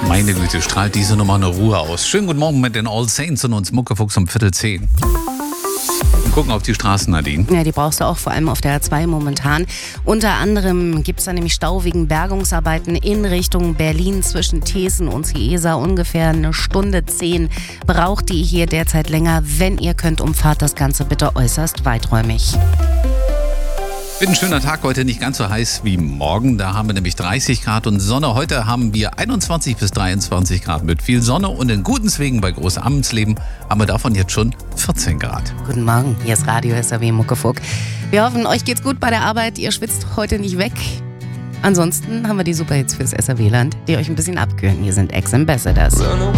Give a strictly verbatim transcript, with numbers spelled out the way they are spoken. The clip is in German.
Meine Güte, strahlt diese Nummer eine Ruhe aus. Schönen guten Morgen mit den All Saints und uns Muckefuchs um Viertel zehn. Und gucken auf die Straßen, Nadine. Ja, die brauchst du auch vor allem auf der A zwei momentan. Unter anderem gibt es da nämlich Stau wegen Bergungsarbeiten in Richtung Berlin zwischen Thesen und Ciesa. Ungefähr eine Stunde zehn braucht die hier derzeit länger. Wenn ihr könnt, umfahrt das Ganze bitte äußerst weiträumig. Wird ein schöner Tag heute, nicht ganz so heiß wie morgen. Da haben wir nämlich dreißig Grad und Sonne. Heute haben wir einundzwanzig bis dreiundzwanzig Grad mit viel Sonne. Und in Gutenswegen bei Großammensleben haben wir davon jetzt schon vierzehn Grad. Guten Morgen, hier ist Radio S R W Muckefuck. Wir hoffen, euch geht's gut bei der Arbeit. Ihr schwitzt heute nicht weg. Ansonsten haben wir die Superhits fürs S R W-Land, die euch ein bisschen abkühlen. Hier sind Ex-Ambassadors.